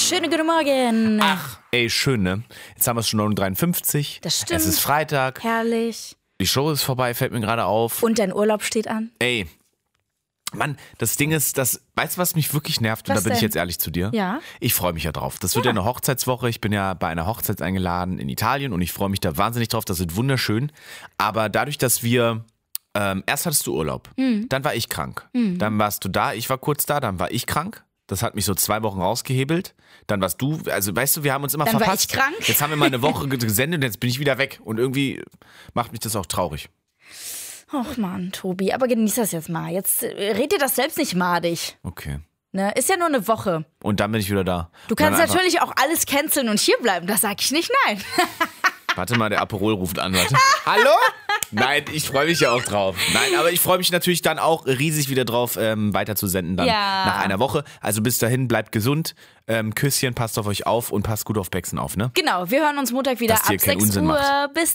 Schönen guten Morgen. Ach, ey, schön, ne? Jetzt haben wir es schon 9:53. Das stimmt. Es ist Freitag. Herrlich. Die Show ist vorbei, fällt mir gerade auf. Und dein Urlaub steht an? Ey, Mann, das Ding ist, weißt du, was mich wirklich nervt? Und Was da bin ich denn? jetzt ehrlich zu dir. Ja. Ich freue mich ja drauf. Das wird ja eine Hochzeitswoche. Ich bin ja bei einer Hochzeit eingeladen in Italien und ich freue mich da wahnsinnig drauf. Das wird wunderschön. Aber dadurch, dass wir erst hattest du Urlaub, dann war ich krank. Dann warst du da, ich war kurz da, dann war ich krank. Das hat mich so 2 Wochen rausgehebelt. Dann warst du, also weißt du, wir haben uns immer Dann war verpasst. ich krank. Jetzt haben wir mal eine Woche gesendet und jetzt bin ich wieder weg. Und irgendwie macht mich das auch traurig. Och Mann, Tobi, aber genieß das jetzt mal. Jetzt red dir das selbst nicht madig. Okay. Ne? Ist ja nur eine Woche. Und dann bin ich wieder da. Du kannst natürlich auch alles canceln und hierbleiben. Da sag ich nicht nein. Warte mal, der Aperol ruft an. Warte. Hallo? Nein, ich freue mich ja auch drauf. Nein, aber ich freue mich natürlich dann auch riesig wieder drauf, weiter zu senden dann nach einer Woche. Also bis dahin, bleibt gesund. Küsschen, passt auf euch auf und passt gut auf Bexen auf, ne? Genau, wir hören uns Montag wieder Dass ab ihr keinen 6 Unsinn Uhr. macht. Bis